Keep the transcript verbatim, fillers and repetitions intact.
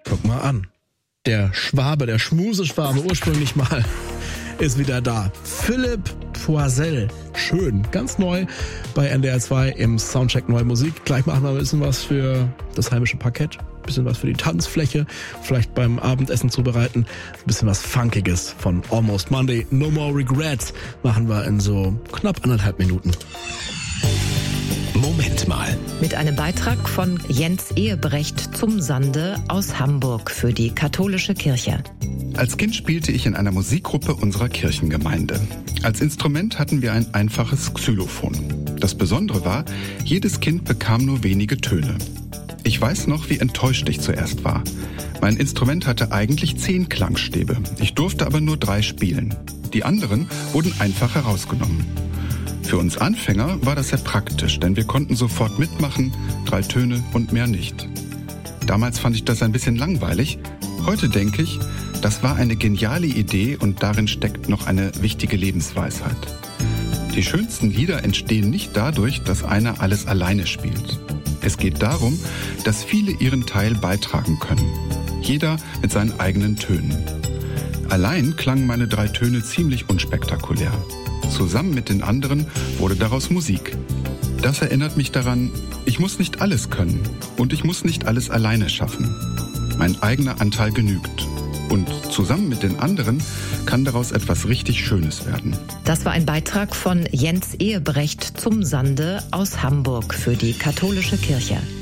Guck mal an. Der Schwabe, der Schmuseschwabe ursprünglich mal, ist wieder da. Philipp Poisel. Schön, ganz neu bei N D R zwei im Soundcheck Neue Musik. Gleich machen wir ein bisschen was für das heimische Parkett, ein bisschen was für die Tanzfläche, vielleicht beim Abendessen zubereiten, ein bisschen was Funkiges von Almost Monday, No More Regrets machen wir in so knapp anderthalb Minuten. Moment mal. Mit einem Beitrag von Jens Ehebrecht zum Sande aus Hamburg für die katholische Kirche. Als Kind spielte ich in einer Musikgruppe unserer Kirchengemeinde. Als Instrument hatten wir ein einfaches Xylophon. Das Besondere war, jedes Kind bekam nur wenige Töne. Ich weiß noch, wie enttäuscht ich zuerst war. Mein Instrument hatte eigentlich zehn Klangstäbe. Ich durfte aber nur drei spielen. Die anderen wurden einfach herausgenommen. Für uns Anfänger war das sehr praktisch, denn wir konnten sofort mitmachen, drei Töne und mehr nicht. Damals fand ich das ein bisschen langweilig. Heute denke ich, das war eine geniale Idee und darin steckt noch eine wichtige Lebensweisheit. Die schönsten Lieder entstehen nicht dadurch, dass einer alles alleine spielt. Es geht darum, dass viele ihren Teil beitragen können. Jeder mit seinen eigenen Tönen. Allein klangen meine drei Töne ziemlich unspektakulär. Zusammen mit den anderen wurde daraus Musik. Das erinnert mich daran, ich muss nicht alles können und ich muss nicht alles alleine schaffen. Mein eigener Anteil genügt. Und zusammen mit den anderen kann daraus etwas richtig Schönes werden. Das war ein Beitrag von Jens Ehebrecht zum Sande aus Hamburg für die katholische Kirche.